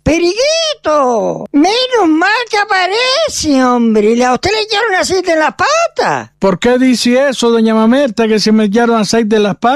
¡Periquito! Menos mal que aparece, hombre. ¿A usted le echaron aceite en las patas? ¿Por qué dice eso, doña Mamerta, que se me echaron aceite en las patas?